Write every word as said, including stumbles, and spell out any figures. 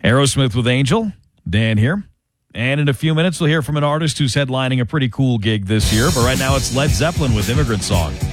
Aerosmith with Angel. Dan here. And in a few minutes, we'll hear from an artist who's headlining a pretty cool gig this year. But right now, it's Led Zeppelin with Immigrant Song.